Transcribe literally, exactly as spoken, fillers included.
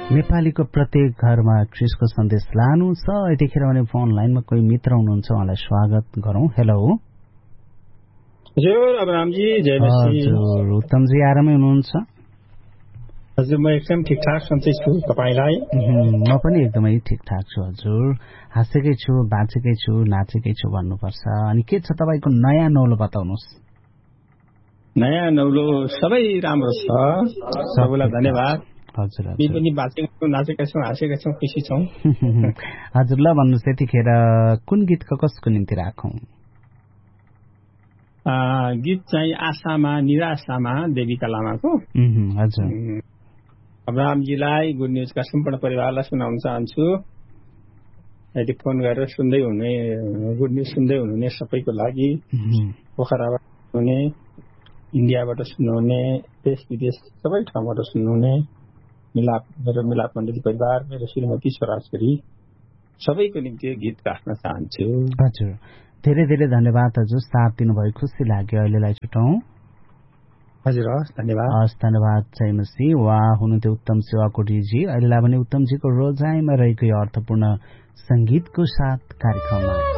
नेपालीको प्रत्येक घरमा क्रिसको सन्देश लानु छ। यतिखेर भने फोन लाइनमा कोही मित्र हुनुहुन्छ, उहाँलाई स्वागत गरौँ। हेलो हजुर अब्रामजी, जय मसी। हजुर उत्तमजी आरामै हुनुहुन्छ? हजुर म एकदम ठिकठाक सन्चै छु। तपाईलाई? म पनि एकदमै ठिकठाक छु हजुर। हाँसेकै छु, बाँचेकै छु, नाचेकै छु भन्नुपर्छ। अनि के छ तपाईँको नयाँ नौलो बताउनुहोस्। नयाँ नौलो सबै राम्रो छ, सबैलाई धन्यवाद। हजुर हामी पनि बाँचेका छौँ, नाचेका छौँ, हाँसेका छौँ, खुसी छौँ। हजुर ल भन्नुहोस्, यतिखेर कुन गीतको कसको निम्ति राखौँ? गीत चाहिँ आशामा निराशामा देविका लामाको। हजुर अब्रामजीलाई, गुड न्युजका सम्पूर्ण परिवारलाई सुनाउन चाहन्छु। यदि फोन गरेर सुन्दै हुने, गुड न्युज सुन्दै हुनुहुने सबैको लागि, पोखराबाट हुने, इन्डियाबाट सुन्नुहुने, देश विदेश सबै ठाउँबाट सुन्नुहुने, मिलाप मेरो मिलाप मण्डली परिवार, मेरो श्रीमती छोराछोरी सबैको निम्ति गीत राख्न चाहन्छु। हजुर धेरै धेरै धन्यवाद हजुर, साथ दिनुभयो, खुसी लाग्यो। अहिलेलाई छुटौँ। हजुर हस्, धन्यवाद। हस् धन्यवाद। जय मसी। उहाँ हुनुहुन्थ्यो उत्तम सेवाकोटीजी। अहिलेलाई भने उत्तमजीको रोजाइमा रहेको यो अर्थपूर्ण संगीतको साथ कार्यक्रममा